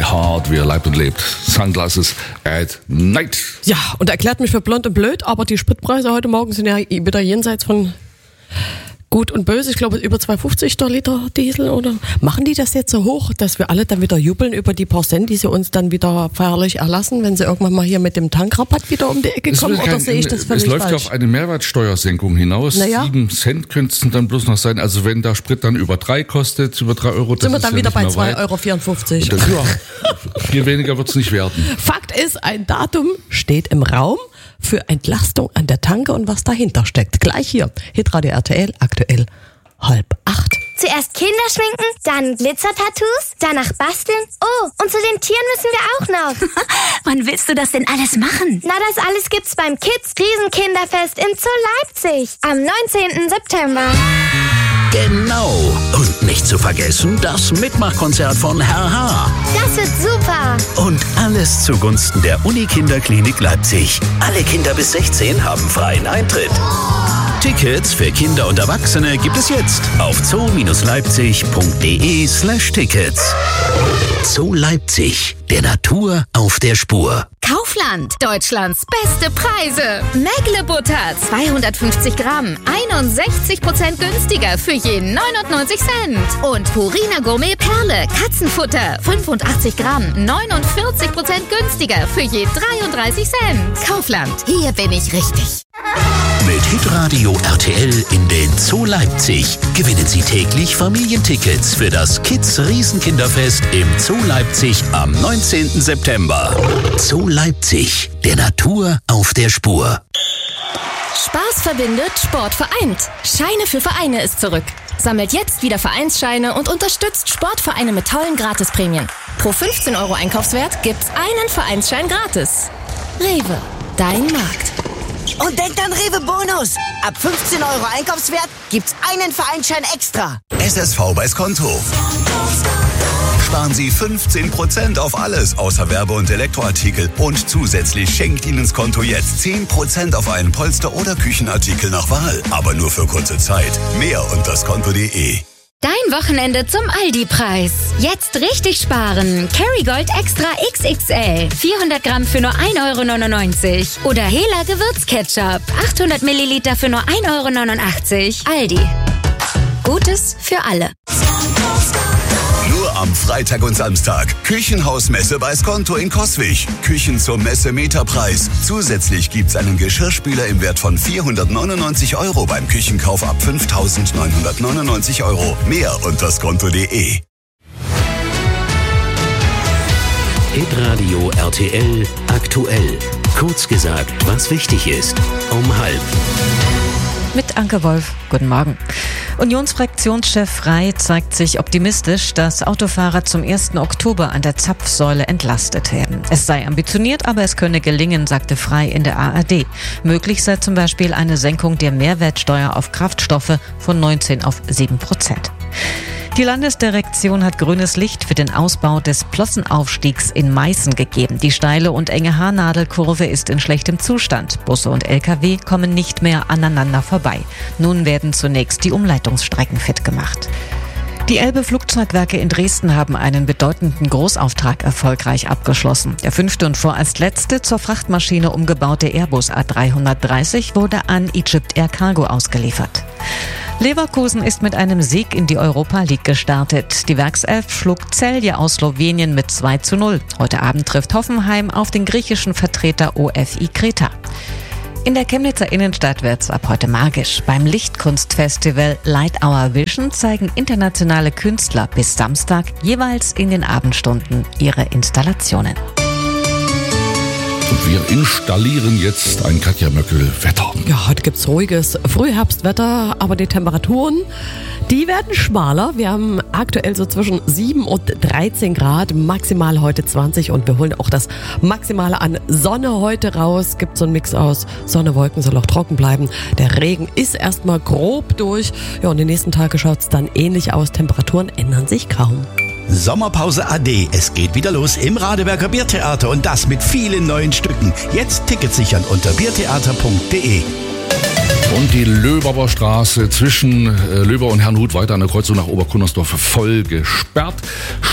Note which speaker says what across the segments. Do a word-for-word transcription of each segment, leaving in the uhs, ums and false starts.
Speaker 1: hard, wie er leibt und lebt. Sunglasses at night.
Speaker 2: Ja, und erklärt mich für blond und blöd, aber die Spritpreise heute Morgen sind ja wieder jenseits von gut und böse. Ich glaube, über zwei fünfzig der Liter Diesel, oder? Machen die das jetzt so hoch, dass wir alle dann wieder jubeln über die paar Cent, die sie uns dann wieder feierlich erlassen, wenn sie irgendwann mal hier mit dem Tankrabatt wieder um die Ecke kommen? Oder sehe ich das völlig falsch?
Speaker 1: Es läuft ja auf eine Mehrwertsteuersenkung hinaus.
Speaker 2: Naja.
Speaker 1: Sieben Cent könnten es dann bloß noch sein. Also wenn der Sprit dann über drei kostet, über drei Euro, das
Speaker 2: sind wir
Speaker 1: ist
Speaker 2: dann
Speaker 1: ja
Speaker 2: wieder
Speaker 1: nicht
Speaker 2: bei
Speaker 1: mehr
Speaker 2: zwei
Speaker 1: weit.
Speaker 2: Euro vierundfünfzig.
Speaker 1: Das, ja, viel weniger wird es nicht werden.
Speaker 2: Fakt ist, ein Datum steht im Raum für Entlastung an der Tanke und was dahinter steckt. Gleich hier, Hitradio R T L, aktuell halb acht.
Speaker 3: Zuerst Kinder schminken, dann Glitzer-Tattoos, danach basteln. Oh, und zu den Tieren müssen wir auch noch.
Speaker 4: Wann willst du das denn alles machen?
Speaker 3: Na, das alles gibt's beim Kids Riesenkinderfest in Zoo Leipzig am neunzehnten September.
Speaker 5: Genau. Und nicht zu vergessen, das Mitmachkonzert von Herr H.
Speaker 3: Das wird super.
Speaker 5: Und alles zugunsten der Unikinderklinik Leipzig. Alle Kinder bis sechzehn haben freien Eintritt. Tickets für Kinder und Erwachsene gibt es jetzt auf zoo-leipzig.de slash Tickets. Zoo Leipzig, der Natur auf der Spur.
Speaker 4: Kaufland, Deutschlands beste Preise. Mägle-Butter, zweihundertfünfzig Gramm, einundsechzig Prozent günstiger für je neunundneunzig Cent. Und Purina Gourmet Perle, Katzenfutter, fünfundachtzig Gramm, neunundvierzig Prozent günstiger für je dreiunddreißig Cent. Kaufland, hier bin ich richtig.
Speaker 5: Mit Hitradio R T L in den Zoo Leipzig gewinnen Sie täglich Familientickets für das Kids Riesenkinderfest im Zoo Leipzig am neunzehnten September. Zoo Leipzig, der Natur auf der Spur.
Speaker 6: Spaß verbindet, Sport vereint. Scheine für Vereine ist zurück. Sammelt jetzt wieder Vereinsscheine und unterstützt Sportvereine mit tollen Gratisprämien. Pro fünfzehn Euro Einkaufswert gibt's einen Vereinsschein gratis. Rewe, dein Markt.
Speaker 7: Und denkt an Rewe Bonus. Ab fünfzehn Euro Einkaufswert gibt's einen Vereinsschein extra.
Speaker 8: S S V bei Skonto. Sparen Sie fünfzehn Prozent auf alles außer Werbe- und Elektroartikel. Und zusätzlich schenkt Ihnen Skonto jetzt zehn Prozent auf einen Polster- oder Küchenartikel nach Wahl. Aber nur für kurze Zeit. Mehr unter skonto punkt de.
Speaker 6: Dein Wochenende zum Aldi-Preis. Jetzt richtig sparen. Kerrygold Extra X X L. vierhundert Gramm für nur ein Euro neunundneunzig. Oder Hela Gewürzketchup. achthundert Milliliter für nur ein Euro neunundachtzig. Aldi. Gutes für alle.
Speaker 8: Nur am Freitag und Samstag. Küchenhausmesse bei Skonto in Coswig. Küchen zum Messe-Meterpreis. Zusätzlich gibt's einen Geschirrspüler im Wert von vierhundertneunundneunzig Euro beim Küchenkauf ab fünftausendneunhundertneunundneunzig Euro. Mehr unter skonto punkt de.
Speaker 5: Hitradio R T L aktuell. Kurz gesagt, was wichtig ist. Um halb.
Speaker 9: Mit Anke Wolf. Guten Morgen. Unionsfraktionschef Frey zeigt sich optimistisch, dass Autofahrer zum ersten Oktober an der Zapfsäule entlastet werden. Es sei ambitioniert, aber es könne gelingen, sagte Frey in der A R D. Möglich sei zum Beispiel eine Senkung der Mehrwertsteuer auf Kraftstoffe von neunzehn auf sieben Prozent. Die Landesdirektion hat grünes Licht für den Ausbau des Plossenaufstiegs in Meißen gegeben. Die steile und enge Haarnadelkurve ist in schlechtem Zustand. Busse und L K W kommen nicht mehr aneinander vorbei. Nun werden zunächst die Umleitungsstrecken fit gemacht. Die Elbe-Flugzeugwerke in Dresden haben einen bedeutenden Großauftrag erfolgreich abgeschlossen. Der fünfte und vorerst letzte zur Frachtmaschine umgebaute Airbus A dreihundertdreißig wurde an Egypt Air Cargo ausgeliefert. Leverkusen ist mit einem Sieg in die Europa League gestartet. Die Werkself schlug Celje aus Slowenien mit zwei zu null. Heute Abend trifft Hoffenheim auf den griechischen Vertreter O F I Kreta. In der Chemnitzer Innenstadt wird's ab heute magisch. Beim Lichtkunstfestival Light Our Vision zeigen internationale Künstler bis Samstag jeweils in den Abendstunden ihre Installationen.
Speaker 1: Wir installieren jetzt ein Katja Möckel-Wetter.
Speaker 2: Ja, heute gibt's ruhiges Frühherbstwetter, aber die Temperaturen, die werden schmaler. Wir haben aktuell so zwischen sieben und dreizehn Grad, maximal heute zwanzig und wir holen auch das Maximale an Sonne heute raus. Gibt so einen Mix aus Sonne, Wolken, soll auch trocken bleiben. Der Regen ist erstmal grob durch. Ja, und die nächsten Tage schaut's dann ähnlich aus. Temperaturen ändern sich kaum.
Speaker 10: Sommerpause A D. Es geht wieder los im Radeberger Biertheater und das mit vielen neuen Stücken. Jetzt Tickets sichern unter biertheater punkt de.
Speaker 1: Und die Löbauer Straße zwischen Löber und Herrnhut weiter an der Kreuzung nach Oberkunnersdorf voll gesperrt.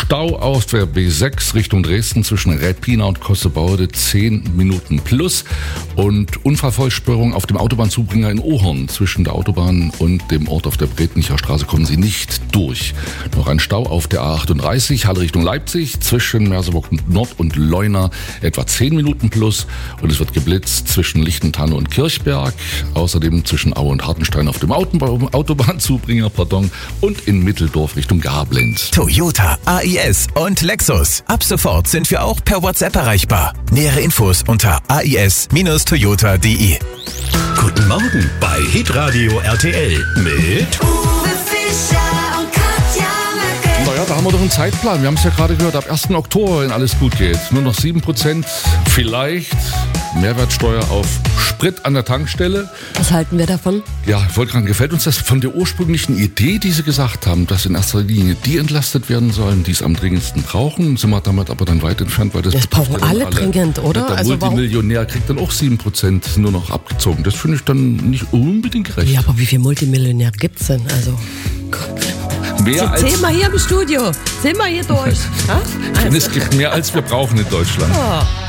Speaker 1: Stau auf der B sechs Richtung Dresden zwischen Räpina und Kossebaude zehn Minuten plus. Und Unfallvollsperrung auf dem Autobahnzubringer in Ohorn. Zwischen der Autobahn und dem Ort auf der Bretnicher Straße kommen Sie nicht durch. Noch ein Stau auf der A achtunddreißig, Halle Richtung Leipzig, zwischen Merseburg Nord und Leuna, etwa zehn Minuten plus. Und es wird geblitzt zwischen Lichtentanne und Kirchberg. Außerdem zwischen Aue und Hartenstein auf dem Autobahnzubringer, pardon, und in Mitteldorf Richtung Gablenz.
Speaker 11: Toyota, A I S und Lexus. Ab sofort sind wir auch per WhatsApp erreichbar. Nähere Infos unter a i s Bindestrich toyota punkt d e.
Speaker 5: Guten Morgen bei Hitradio R T L mit
Speaker 12: Uwe Fischer und Katja Möcke.
Speaker 1: Naja, da haben wir doch einen Zeitplan. Wir haben es ja gerade gehört, ab ersten Oktober, wenn alles gut geht. Nur noch sieben Prozent vielleicht Mehrwertsteuer auf Sprit an der Tankstelle.
Speaker 2: Was halten wir davon?
Speaker 1: Ja, Wolfgang, gefällt uns das von der ursprünglichen Idee, die Sie gesagt haben, dass in erster Linie die entlastet werden sollen, die es am dringendsten brauchen? Sind wir damit aber dann weit entfernt, weil das,
Speaker 2: das brauchen alle, alle dringend, oder?
Speaker 1: Der
Speaker 2: also
Speaker 1: Multimillionär kriegt dann auch sieben Prozent nur noch abgezogen. Das finde ich dann nicht unbedingt gerecht.
Speaker 2: Ja, aber wie viele Multimillionäre gibt es denn? Also
Speaker 1: mehr als
Speaker 2: zähl mal hier im Studio. Zähl mal hier durch.
Speaker 1: Es gibt mehr, als wir brauchen in Deutschland.
Speaker 2: Oh.